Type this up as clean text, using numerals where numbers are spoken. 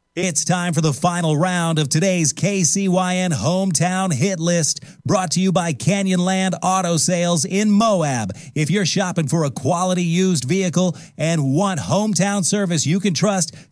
It's time for the final round of today's KCYN Hometown Hit List, brought to you by Canyonland Auto Sales in Moab. If you're shopping for a quality used vehicle and want hometown service you can trust,